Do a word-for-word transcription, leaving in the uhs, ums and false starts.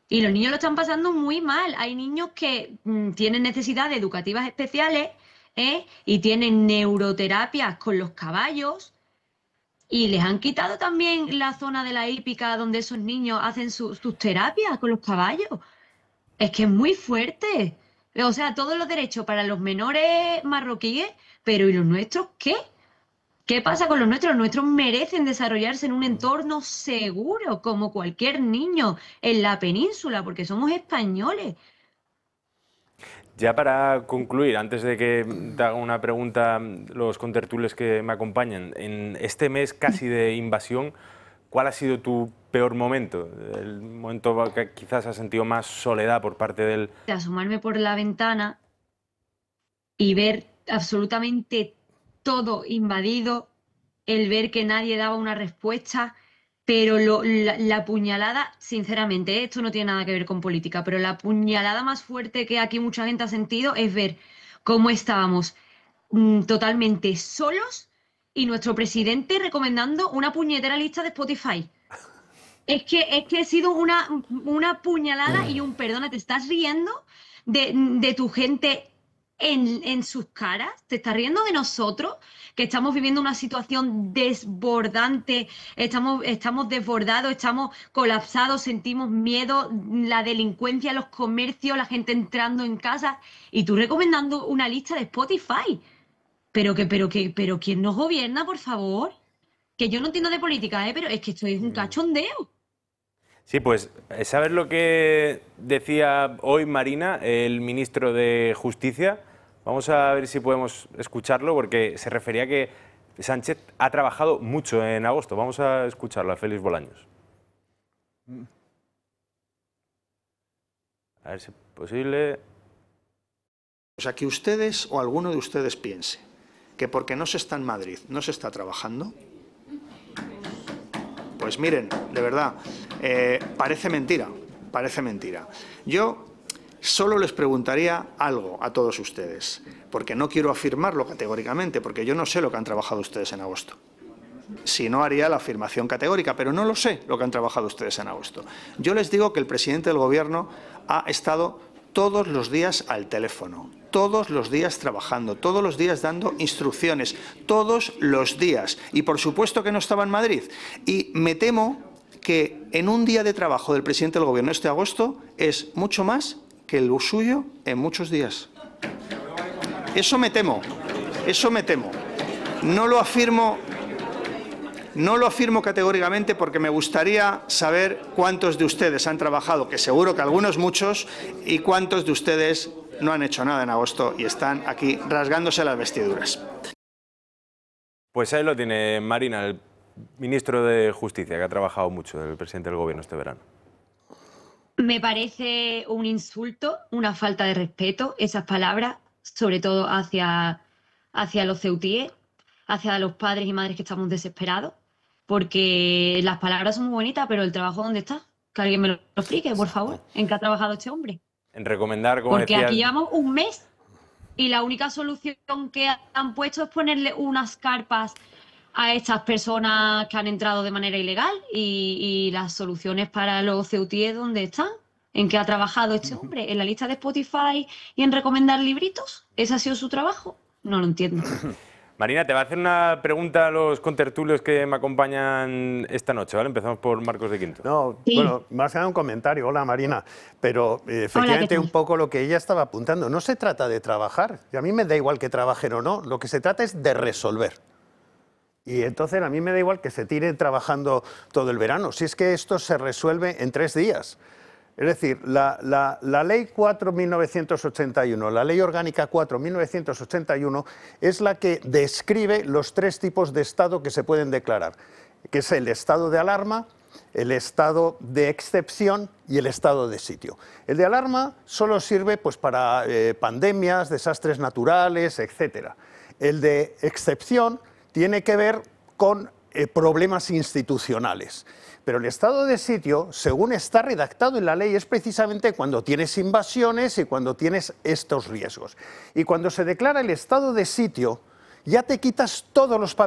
Y los niños lo están pasando muy mal. Hay niños que mm, tienen necesidades educativas especiales, ¿eh? Y tienen neuroterapias con los caballos. Y les han quitado también la zona de la hípica donde esos niños hacen su- sus terapias con los caballos. Es que es muy fuerte. O sea, todos los derechos para los menores marroquíes, pero ¿y los nuestros qué? ¿Qué pasa con los nuestros? Los nuestros merecen desarrollarse en un entorno seguro, como cualquier niño en la península, porque somos españoles. Ya para concluir, antes de que te haga una pregunta los contertulios que me acompañan, en este mes casi de invasión, ¿cuál ha sido tu peor momento? El momento que quizás has sentido más soledad por parte del... De asomarme por la ventana y ver absolutamente todo invadido, el ver que nadie daba una respuesta, pero lo- la, la puñalada, sinceramente, ¿eh? Esto no tiene nada que ver con política, pero la puñalada más fuerte que aquí mucha gente ha sentido es ver cómo estábamos mm, totalmente solos y nuestro presidente recomendando una puñetera lista de Spotify. Es que, es que ha sido una, una puñalada y un perdona, ¿te estás riendo de, de tu gente en, en sus caras? ¿Te estás riendo de nosotros? Que estamos viviendo una situación desbordante, estamos, estamos desbordados, estamos colapsados, sentimos miedo, la delincuencia, los comercios, la gente entrando en casa y tú recomendando una lista de Spotify. Pero que, pero que, pero ¿quién nos gobierna, por favor? Que yo no entiendo de política, ¿eh? Pero es que esto es un cachondeo. Sí, pues, ¿sabes lo que decía hoy Marina, el ministro de Justicia? Vamos a ver si podemos escucharlo, porque se refería a que Sánchez ha trabajado mucho en agosto. Vamos a escucharlo, a Félix Bolaños. A ver si es posible. O sea, que ustedes o alguno de ustedes piense que porque no se está en Madrid no se está trabajando, pues miren, de verdad, eh, parece mentira, parece mentira. Yo solo les preguntaría algo a todos ustedes, porque no quiero afirmarlo categóricamente, porque yo no sé lo que han trabajado ustedes en agosto. Si no, haría la afirmación categórica, pero no lo sé lo que han trabajado ustedes en agosto. Yo les digo que el presidente del Gobierno ha estado todos los días al teléfono, todos los días trabajando, todos los días dando instrucciones, todos los días. Y por supuesto que no estaba en Madrid. Y me temo que en un día de trabajo del presidente del Gobierno este agosto es mucho más que el suyo en muchos días. Eso me temo, eso me temo. No lo afirmo. No lo afirmo categóricamente porque me gustaría saber cuántos de ustedes han trabajado, que seguro que algunos muchos, y cuántos de ustedes no han hecho nada en agosto y están aquí rasgándose las vestiduras. Pues ahí lo tiene Marina, el ministro de Justicia, que ha trabajado mucho, el presidente del Gobierno este verano. Me parece un insulto, una falta de respeto, esas palabras, sobre todo hacia, hacia los ceutíes, hacia los padres y madres que estamos desesperados, porque las palabras son muy bonitas, pero el trabajo, ¿dónde está? Que alguien me lo explique, por favor, en qué ha trabajado este hombre. En recomendar, como Porque decías... aquí llevamos un mes y la única solución que han puesto es ponerle unas carpas a estas personas que han entrado de manera ilegal y, y las soluciones para los ceutíes, ¿dónde están? ¿En qué ha trabajado este hombre? ¿En la lista de Spotify y en recomendar libritos? ¿Ese ha sido su trabajo? No lo entiendo. Marina, te va a hacer una pregunta a los contertulios que me acompañan esta noche, ¿vale? Empezamos por Marcos de Quinto. No, Sí. bueno, más que nada un comentario. Hola, Marina. Pero eh, Hola, ¿qué efectivamente tal? un poco lo que ella estaba apuntando. No se trata de trabajar. Y a mí me da igual que trabajen o no. Lo que se trata es de resolver. Y entonces a mí me da igual que se tire trabajando todo el verano. Si es que esto se resuelve en tres días. Es decir, la, la, la Ley cuatro barra mil novecientos ochenta y uno, la Ley Orgánica cuatro barra mil novecientos ochenta y uno, es la que describe los tres tipos de estado que se pueden declarar, que es el estado de alarma, el estado de excepción y el estado de sitio. El de alarma solo sirve pues, para eh, pandemias, desastres naturales, etcétera. El de excepción tiene que ver con eh, problemas institucionales. Pero el estado de sitio, según está redactado en la ley, es precisamente cuando tienes invasiones y cuando tienes estos riesgos. Y cuando se declara el estado de sitio, ya te quitas todos los papeles.